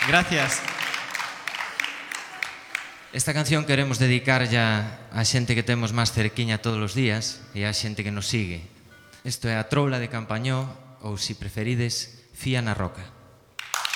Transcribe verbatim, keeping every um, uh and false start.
Gracias. Esta canción queremos dedicar ya a xente que temos máis cerquiña todos os días e a xente que nos sigue. Isto é a Troula de Campañó ou, se preferides, Fía na Roca.